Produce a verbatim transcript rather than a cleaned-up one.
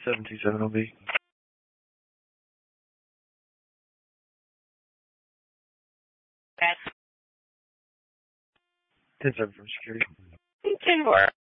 seven two seven O B. That's ten seven from security. ten four.